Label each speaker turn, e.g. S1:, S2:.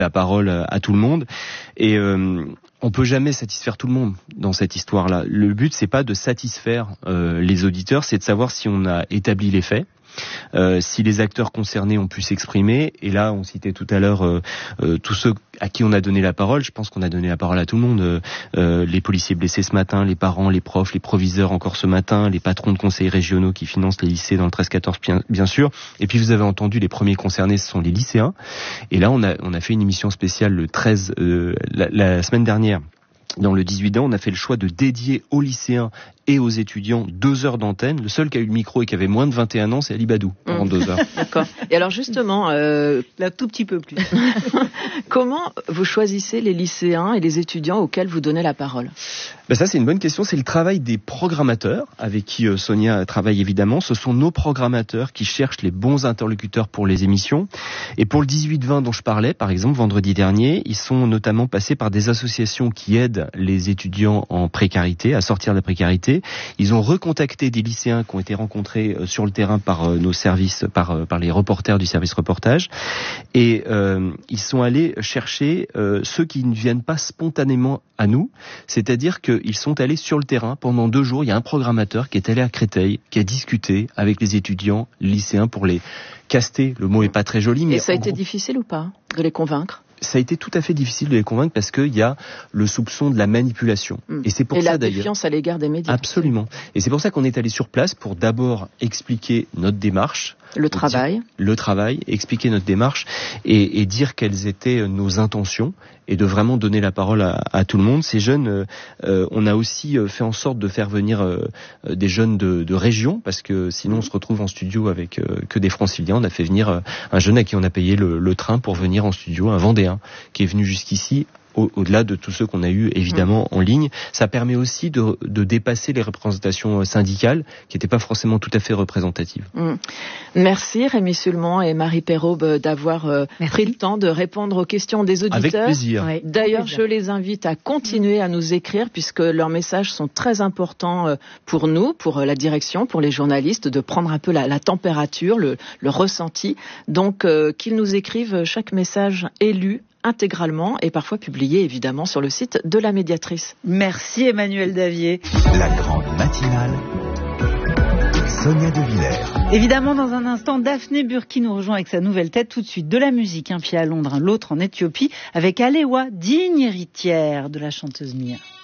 S1: la parole à tout le monde. Et on peut jamais satisfaire tout le monde dans cette histoire-là. Le but, c'est pas de satisfaire les auditeurs, c'est de savoir si on a établi les faits. Si les acteurs concernés ont pu s'exprimer, et là on citait tout à l'heure tous ceux à qui on a donné la parole, je pense qu'on a donné la parole à tout le monde, les policiers blessés ce matin, les parents, les profs, les proviseurs encore ce matin, les patrons de conseils régionaux qui financent les lycées dans le 13-14 bien sûr, et puis vous avez entendu les premiers concernés, ce sont les lycéens, et là on a fait une émission spéciale le 13, la semaine dernière. Dans le 18 ans, on a fait le choix de dédier aux lycéens et aux étudiants 2 heures d'antenne. Le seul qui a eu le micro et qui avait moins de 21 ans, c'est Ali Badou, pendant 2 heures.
S2: D'accord. Et alors justement,
S3: là, tout petit peu plus.
S2: Comment vous choisissez les lycéens et les étudiants auxquels vous donnez la parole ?
S1: Ça, c'est une bonne question. C'est le travail des programmateurs, avec qui Sonia travaille évidemment. Ce sont nos programmateurs qui cherchent les bons interlocuteurs pour les émissions. Et pour le 18-20 dont je parlais, par exemple, vendredi dernier, ils sont notamment passés par des associations qui aident les étudiants en précarité, à sortir de la précarité. Ils ont recontacté des lycéens qui ont été rencontrés sur le terrain par nos services, par les reporters du service reportage. Et ils sont allés chercher ceux qui ne viennent pas spontanément à nous, c'est-à-dire qu'ils sont allés sur le terrain pendant 2 jours. Il y a un programmateur qui est allé à Créteil, qui a discuté avec les étudiants, lycéens, pour les caster. Le mot est pas très joli, mais...
S2: Et ça a été difficile ou pas de les convaincre ?
S1: Ça a été tout à fait difficile de les convaincre parce qu'il y a le soupçon de la manipulation. Et c'est pour ça
S2: la
S1: d'ailleurs.
S2: défiance à l'égard des médias.
S1: Absolument. Et c'est pour ça qu'on est allé sur place pour d'abord expliquer notre démarche.
S2: Le travail,
S1: expliquer notre démarche et dire quelles étaient nos intentions et de vraiment donner la parole à tout le monde. Ces jeunes, on a aussi fait en sorte de faire venir des jeunes de région parce que sinon on se retrouve en studio avec que des franciliens. On a fait venir un jeune à qui on a payé le train pour venir en studio, un Vendéen qui est venu jusqu'ici. Au-delà de tous ceux qu'on a eu évidemment en ligne, ça permet aussi de dépasser les représentations syndicales qui n'étaient pas forcément tout à fait représentatives.
S2: Merci Rémi Sulmon et Marie Perraube d'avoir pris le temps de répondre aux questions des auditeurs.
S1: Avec plaisir.
S2: Ouais, d'ailleurs, je les invite à continuer à nous écrire puisque leurs messages sont très importants pour nous, pour la direction, pour les journalistes, de prendre un peu la température, le ressenti. Donc, qu'ils nous écrivent, chaque message est lu intégralement et parfois publié évidemment sur le site de la médiatrice.
S3: Merci Emmanuel Davier.
S4: La grande matinale, Sonia De Villers.
S3: Évidemment, dans un instant, Daphné Burki nous rejoint avec sa nouvelle tête. Tout de suite, de la musique, un pied à Londres, l'autre en Éthiopie, avec Alewa, digne héritière de la chanteuse Mia.